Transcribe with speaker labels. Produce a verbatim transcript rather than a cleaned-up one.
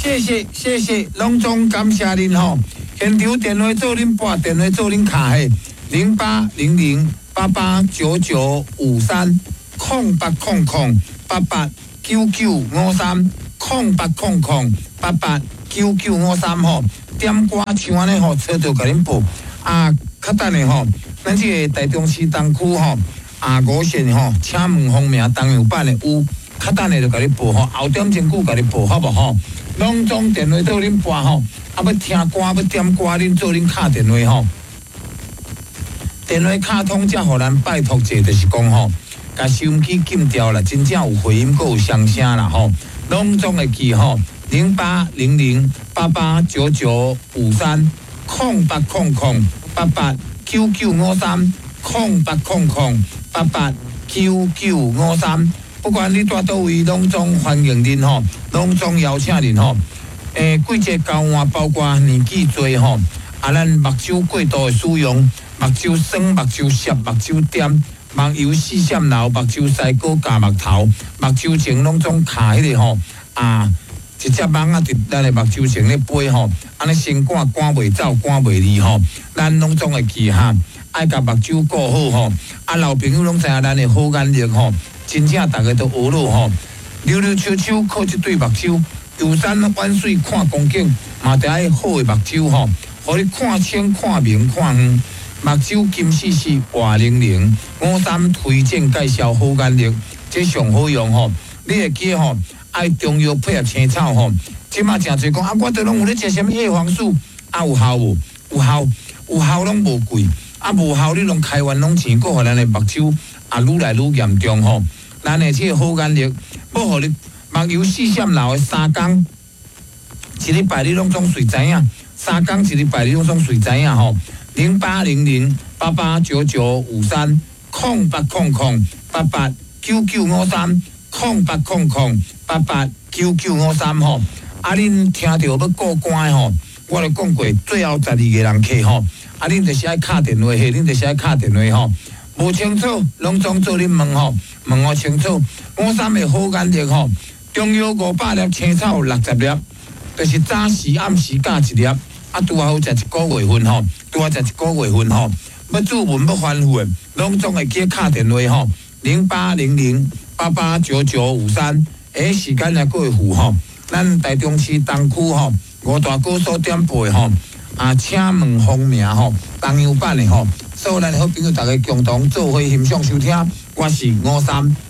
Speaker 1: 谢谢谢谢，隆重感谢您吼。现场电话做恁拨，电话做恁卡嘿，零八零零八八九九五三空八空空八八九九五三空八空空八八九九五三吼，点歌像安尼吼，车就甲恁报啊。较等下吼，咱这个台中市东区吼啊五线吼，请问方面东阳版的有，较等下就甲你报吼，后点钟久甲你报好无吼？拢总电话做恁拨吼，啊要听歌要点歌，恁做恁敲电话吼。电话卡通才互咱拜托者，就是讲吼，甲收音机禁掉啦，真正有回音，阁有双声啦吼。拢总会记吼，零八零零八八九九五三空八空空八八九九五三空八空空八八九九五三。不管你住倒位，拢总欢迎您吼，拢总邀请您吼。诶，季节交换，包括年纪多吼，啊，咱目睭过度的使用，目睭酸、目睭涩、目睭点、目油四闪流、目睭西果加目头、目睭前拢总卡迄个吼啊，一只蚊啊，伫咱的目睭前咧飞吼，安尼先赶赶袂走，赶袂离吼，咱拢总会记哈，爱甲目睭顾好吼，啊，老朋友拢知影咱的好眼力吼。真正大家都学了吼，溜溜秋秋靠一对目睭，游山玩水看风景，嘛得爱好的目睭吼，互你看清、看明、看远。目睭金细细、活灵灵，五三推荐介绍好眼力，这上好用吼。你会记吼，爱中药配合青草吼。即马诚侪讲啊，我都拢有咧食什么叶黄素，啊有效无？有效，有效拢无贵，啊无效你拢开完拢钱，搁互咱的目睭啊愈来愈严重吼。咱的这个好眼力，要互你目睭四闪流的三工，一礼拜你拢总随知影，三工一礼拜你拢总随知影吼。零八零零八八九九五三空八空空八八九九五三空八空空八八九九五三吼。啊，恁听到要过关吼，我就讲过，最后十二个人客吼，啊，恁就是爱敲电话，嘿，恁就是爱敲电话吼。无清楚，拢总做恁问吼，问我清楚。五三的好眼力吼，中药五百粒，青草六十粒，就是早时暗时加一粒，啊，拄好食一个月份吼，拄好食一个月份吼。要注文要反复的，拢总会记敲电话吼，零八零零八八九九五三，下时间来过付吼。咱台中市东区吼，五大高速点播的吼，啊，请问方名吼，东阳版的吼。所以咱好朋友大家共同做伙欣赏收听，我是五三。